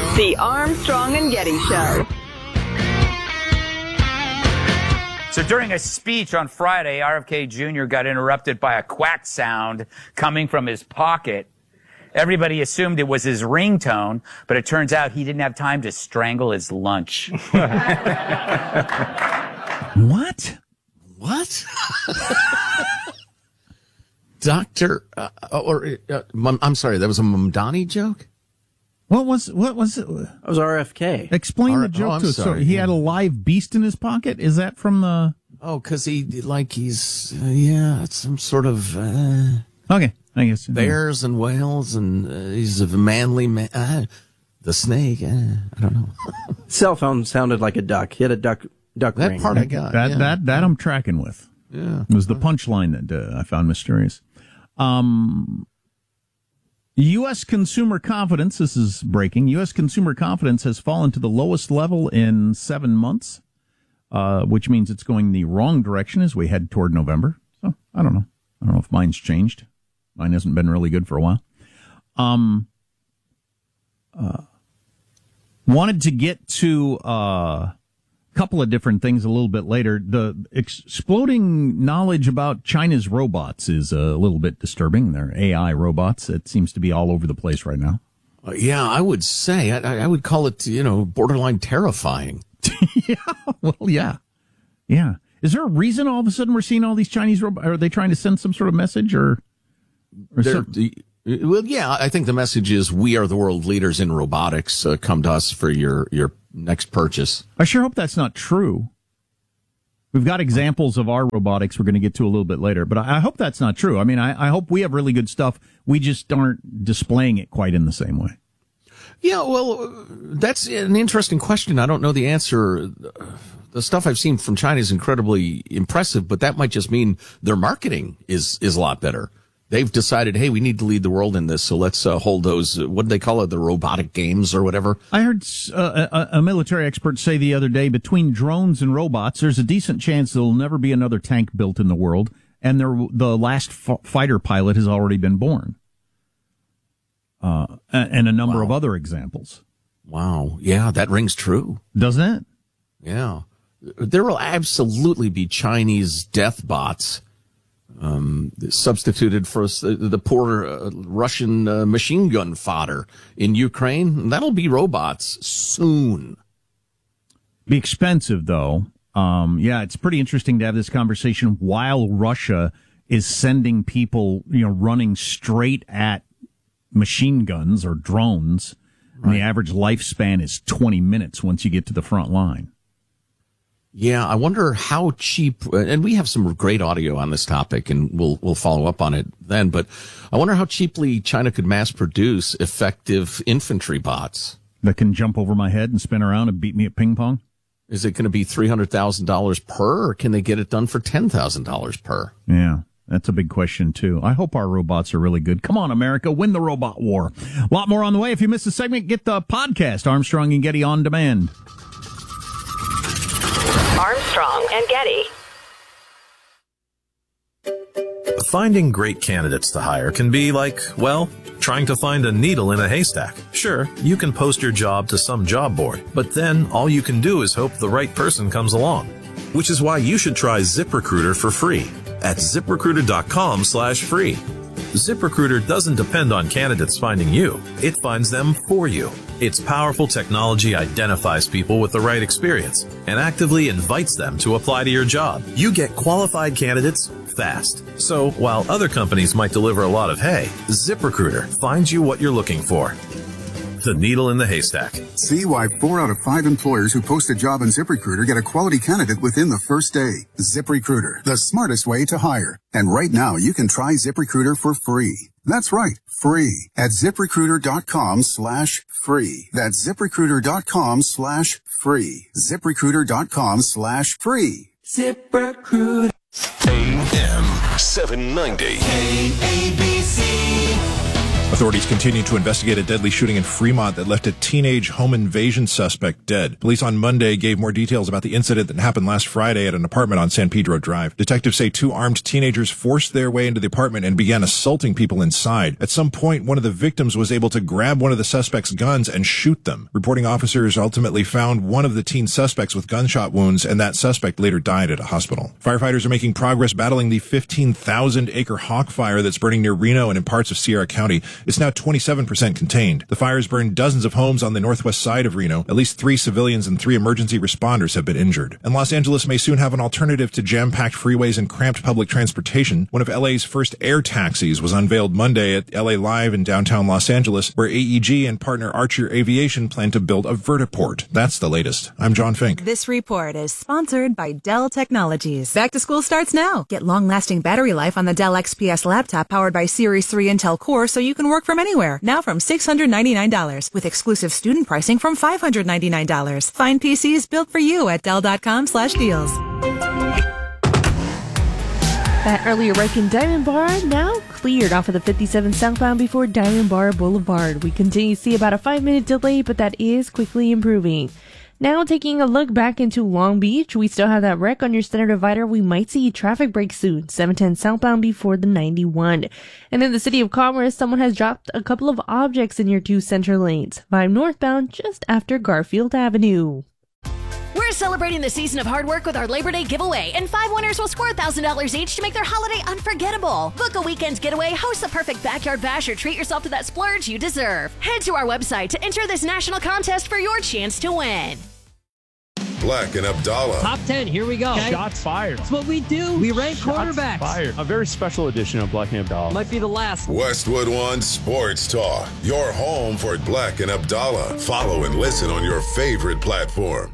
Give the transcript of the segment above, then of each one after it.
The Armstrong and Getty Show. So during a speech on Friday, RFK Jr. got interrupted by a quack sound coming from his pocket. Everybody assumed it was his ringtone, but it turns out he didn't have time to strangle his lunch. What? Doctor, I'm sorry, that was a Mamdani joke? What was it? That was RFK. Explain the joke to us. So he had a live beast in his pocket? Is that from the... Oh, because he's some sort of... Okay, I guess. Bears and whales, and he's a manly man. The snake, I don't know. Cell phone sounded like a duck. He had a duck that ring. part I got. That I'm tracking with. Yeah. It was the punchline that I found mysterious. U.S. consumer confidence, this is breaking, U.S. consumer confidence has fallen to the lowest level in 7 months, which means it's going the wrong direction as we head toward November. So, I don't know. I don't know if mine's changed. Mine hasn't been really good for a while. Wanted to get to a couple of different things a little bit later. The exploding knowledge about China's robots is a little bit disturbing. They're AI robots. It seems to be all over the place right now. Yeah, I would say. I would call it, borderline terrifying. Yeah. Is there a reason all of a sudden we're seeing all these Chinese robots? Are they trying to send some sort of message or Well, yeah, I think the message is we are the world leaders in robotics. Come to us for your next purchase. I sure hope that's not true. We've got examples of our robotics we're going to get to a little bit later, but I hope that's not true. I mean, I hope we have really good stuff. We just aren't displaying it quite in the same way. Yeah, well, that's an interesting question. I don't know the answer. The stuff I've seen from China is incredibly impressive, but that might just mean their marketing is a lot better. They've decided, hey, we need to lead the world in this, so let's hold those, what do they call it, the robotic games or whatever? I heard a military expert say the other day, between drones and robots, there's a decent chance there'll never be another tank built in the world, and the last fighter pilot has already been born. And a number of other examples. Wow. Yeah, that rings true. Doesn't it? Yeah. There will absolutely be Chinese death bots substituted for the poor Russian machine gun fodder in Ukraine. That'll be robots soon. Be expensive, though. Yeah, it's pretty interesting to have this conversation while Russia is sending people, running straight at machine guns or drones. Right. And the average lifespan is 20 minutes once you get to the front line. Yeah, I wonder how cheap, and we have some great audio on this topic, and we'll follow up on it then, but I wonder how cheaply China could mass produce effective infantry bots. That can jump over my head and spin around and beat me at ping pong? Is it going to be $300,000 per, or can they get it done for $10,000 per? Yeah. That's a big question, too. I hope our robots are really good. Come on, America, win the robot war. A lot more on the way. If you missed the segment, get the podcast, Armstrong and Getty On Demand. Armstrong and Getty. Finding great candidates to hire can be like, trying to find a needle in a haystack. Sure, you can post your job to some job board, but then all you can do is hope the right person comes along. Which is why you should try ZipRecruiter for free at ZipRecruiter.com/free. ZipRecruiter doesn't depend on candidates finding you. It finds them for you. Its powerful technology identifies people with the right experience and actively invites them to apply to your job. You get qualified candidates fast. So while other companies might deliver a lot of hay, ZipRecruiter finds you what you're looking for. The needle in the haystack. See why 4 out of 5 employers who post a job on ZipRecruiter get a quality candidate within the first day. ZipRecruiter, the smartest way to hire. And right now, you can try ZipRecruiter for free. That's right, free at ZipRecruiter.com/free. That's ZipRecruiter.com/free. ZipRecruiter.com/free. ZipRecruiter. AM 790. KABC. Authorities continue to investigate a deadly shooting in Fremont that left a teenage home invasion suspect dead. Police on Monday gave more details about the incident that happened last Friday at an apartment on San Pedro Drive. Detectives say 2 armed teenagers forced their way into the apartment and began assaulting people inside. At some point, one of the victims was able to grab one of the suspect's guns and shoot them. Reporting officers ultimately found one of the teen suspects with gunshot wounds, and that suspect later died at a hospital. Firefighters are making progress battling the 15,000-acre hawk fire that's burning near Reno and in parts of Sierra County. It's now 27% contained. The fires burned dozens of homes on the northwest side of Reno. At least 3 civilians and 3 emergency responders have been injured. And Los Angeles may soon have an alternative to jam-packed freeways and cramped public transportation. One of LA's first air taxis was unveiled Monday at LA Live in downtown Los Angeles, where AEG and partner Archer Aviation plan to build a vertiport. That's the latest. I'm John Fink. This report is sponsored by Dell Technologies. Back to school starts now. Get long-lasting battery life on the Dell XPS laptop powered by Series 3 Intel Core so you can work from anywhere. Now from $699 with exclusive student pricing from $599. Find PCs built for you at Dell.com/deals. That earlier wreck in Diamond Bar now cleared off of the 57 southbound before Diamond Bar Boulevard. We continue to see about a 5-minute delay, but that is quickly improving. Now taking a look back into Long Beach, we still have that wreck on your center divider. We might see traffic break soon, 710 southbound before the 91. And in the city of Commerce, someone has dropped a couple of objects in your 2 center lanes. 5 northbound just after Garfield Avenue. We're celebrating the season of hard work with our Labor Day giveaway, and 5 winners will score $1,000 each to make their holiday unforgettable. Book a weekend getaway, host the perfect backyard bash, or treat yourself to that splurge you deserve. Head to our website to enter this national contest for your chance to win. Black and Abdallah. Top 10, here we go. Okay. Shots fired. That's what we do. We rank quarterbacks. Fired. A very special edition of Black and Abdallah. Might be the last. Westwood One Sports Talk. Your home for Black and Abdallah. Follow and listen on your favorite platform.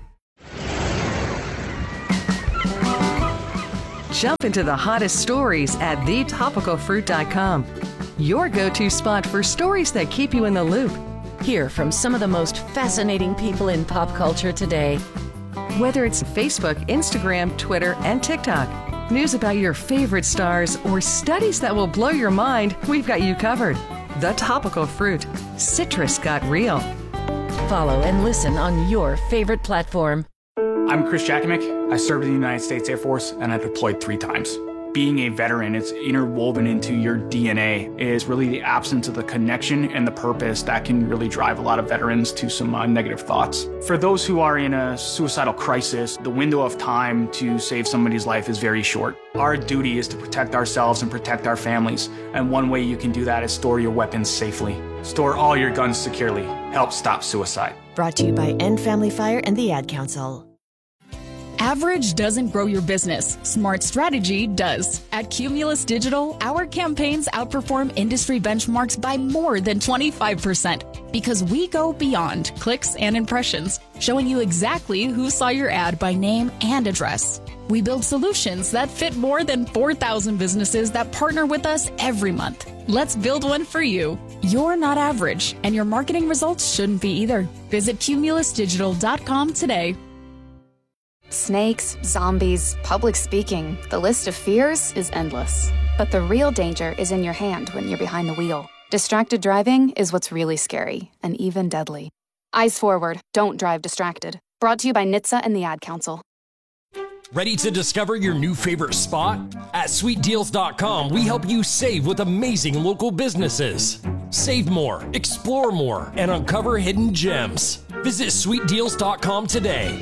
Jump into the hottest stories at thetopicalfruit.com. Your go-to spot for stories that keep you in the loop. Hear from some of the most fascinating people in pop culture today. Whether it's Facebook, Instagram, Twitter, and TikTok, news about your favorite stars, or studies that will blow your mind, we've got you covered. The Topical Fruit. Citrus got real. Follow and listen on your favorite platform. I'm Chris Jakimick. I served in the United States Air Force and I deployed 3 times. Being a veteran, it's interwoven into your DNA. It is really the absence of the connection and the purpose that can really drive a lot of veterans to some negative thoughts. For those who are in a suicidal crisis, the window of time to save somebody's life is very short. Our duty is to protect ourselves and protect our families. And one way you can do that is store your weapons safely. Store all your guns securely. Help stop suicide. Brought to you by End Family Fire and the Ad Council. Average doesn't grow your business. Smart strategy does. At Cumulus Digital, our campaigns outperform industry benchmarks by more than 25% because we go beyond clicks and impressions, showing you exactly who saw your ad by name and address. We build solutions that fit more than 4,000 businesses that partner with us every month. Let's build one for you. You're not average, and your marketing results shouldn't be either. Visit cumulusdigital.com today. Snakes, zombies, public speaking, the list of fears is endless. But the real danger is in your hand when you're behind the wheel. Distracted driving is what's really scary and even deadly. Eyes forward, don't drive distracted. Brought to you by NHTSA and the Ad Council. Ready to discover your new favorite spot? At sweetdeals.com, we help you save with amazing local businesses. Save more, explore more, and uncover hidden gems. Visit sweetdeals.com today.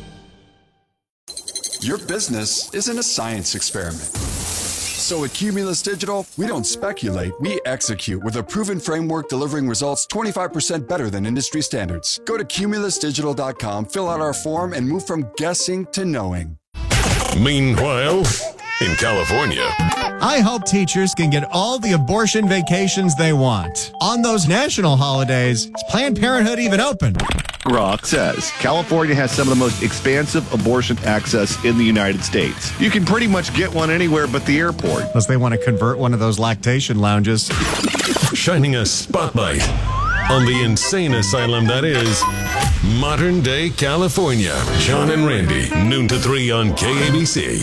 Your business isn't a science experiment. So at Cumulus Digital, we don't speculate, we execute with a proven framework delivering results 25% better than industry standards. Go to cumulusdigital.com, fill out our form, and move from guessing to knowing. Meanwhile, in California, I hope teachers can get all the abortion vacations they want. On those national holidays, is Planned Parenthood even open? Grok says California has some of the most expansive abortion access in the United States. You can pretty much get one anywhere but the airport. Unless they want to convert one of those lactation lounges. Shining a spotlight on the insane asylum that is modern-day California. John and Randy, noon to 3 on KABC.